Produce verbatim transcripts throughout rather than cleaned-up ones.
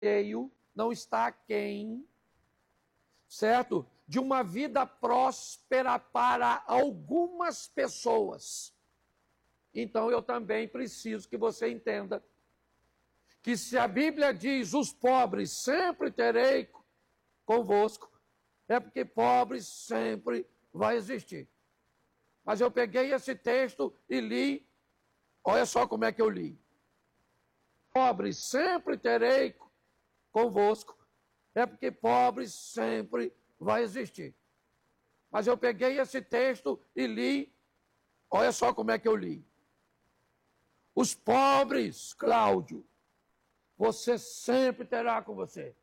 cheio, não está aquém, certo? De uma vida próspera para algumas pessoas. Então eu também preciso que você entenda que se a Bíblia diz os pobres sempre terei convosco, é porque pobres sempre vai existir. Mas eu peguei esse texto e li, olha só como é que eu li. Pobres sempre terei convosco, é porque pobres sempre vai existir. Mas eu peguei esse texto e li, olha só como é que eu li. Os pobres, Cláudio, você sempre terá com você.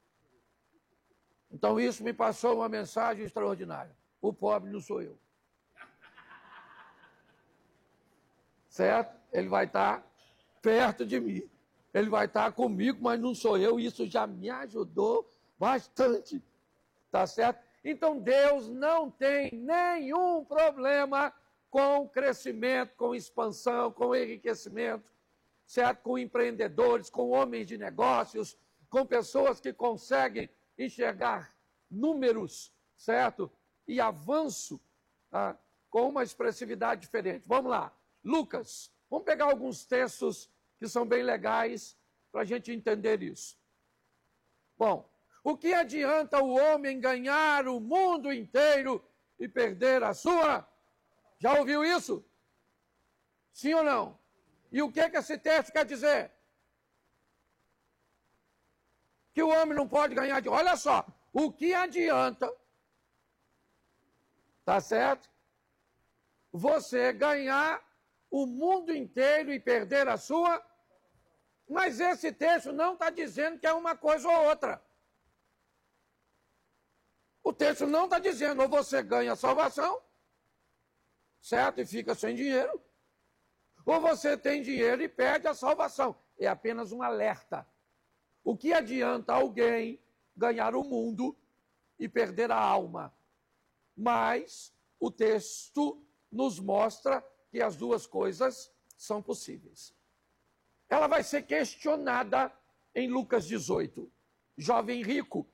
Então isso me passou uma mensagem extraordinária. O pobre não sou eu. Certo? Ele vai estar perto de mim. Ele vai estar comigo, mas não sou eu. Isso já me ajudou bastante. Tá certo? Então Deus não tem nenhum problema com crescimento, com expansão, com enriquecimento, certo? Com empreendedores, com homens de negócios, com pessoas que conseguem enxergar números, certo? E avanço, tá? Com uma expressividade diferente. Vamos lá. Lucas, vamos pegar alguns textos que são bem legais para a gente entender isso. Bom, o que adianta o homem ganhar o mundo inteiro e perder a sua? Já ouviu isso? Sim ou não? E o que, que esse texto quer dizer? Que o homem não pode ganhar de... Olha só, o que adianta, tá certo? Você ganhar o mundo inteiro e perder a sua... Mas esse texto não está dizendo que é uma coisa ou outra. O texto não está dizendo ou você ganha a salvação, certo? E fica sem dinheiro. Ou você tem dinheiro e perde a salvação. É apenas um alerta. O que adianta alguém ganhar o mundo e perder a alma? Mas o texto nos mostra que as duas coisas são possíveis. Ela vai ser questionada em Lucas dezoito. Jovem rico.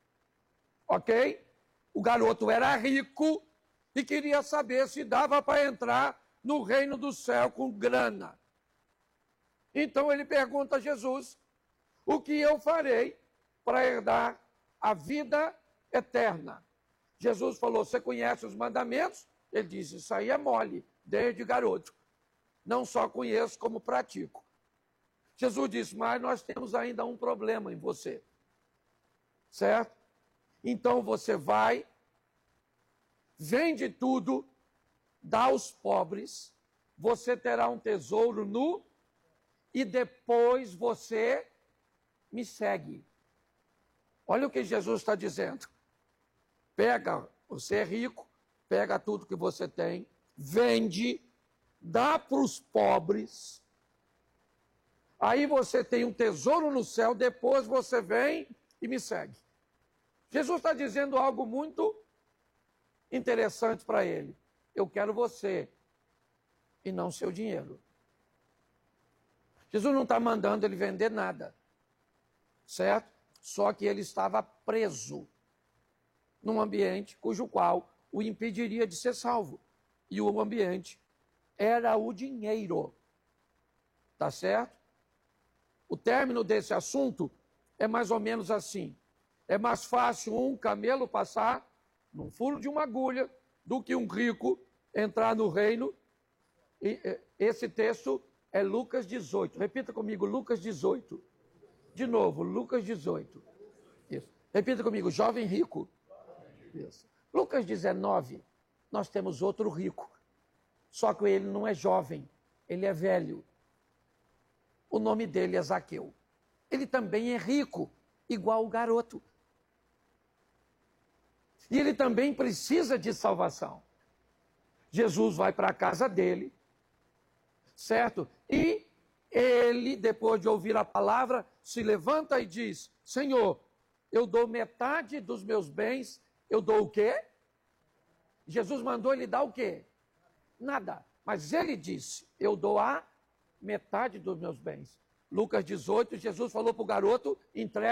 Ok? O garoto era rico e queria saber se dava para entrar no reino do céu com grana. Então ele pergunta a Jesus, o que eu farei para herdar a vida eterna? Jesus falou, você conhece os mandamentos? Ele disse, isso aí é mole, desde garoto. Não só conheço, como pratico. Jesus disse, mas nós temos ainda um problema em você. Certo? Então você vai, vende tudo, dá aos pobres, você terá um tesouro nu, e depois você me segue. Olha o que Jesus está dizendo. Pega, você é rico, pega tudo que você tem, vende, dá para os pobres, aí você tem um tesouro no céu, depois você vem e me segue. Jesus está dizendo algo muito interessante para ele. Eu quero você e não seu dinheiro. Jesus não está mandando ele vender nada, certo? Só que ele estava preso num ambiente cujo qual o impediria de ser salvo. E o ambiente era o dinheiro. Tá certo? O término desse assunto é mais ou menos assim. É mais fácil um camelo passar num furo de uma agulha do que um rico entrar no reino. E esse texto é Lucas dezoito. Repita comigo, Lucas dezoito. De novo, Lucas dezoito. Isso. Repita comigo, jovem rico. Isso. Lucas dezenove, nós temos outro rico. Só que ele não é jovem, ele é velho. O nome dele é Zaqueu. Ele também é rico, igual o garoto. E ele também precisa de salvação. Jesus vai para a casa dele, certo? E ele, depois de ouvir a palavra, se levanta e diz, Senhor, eu dou metade dos meus bens, eu dou o quê? Jesus mandou ele dar o quê? Nada. Mas ele disse, eu dou a metade dos meus bens. Lucas dezoito, Jesus falou para o garoto, entrega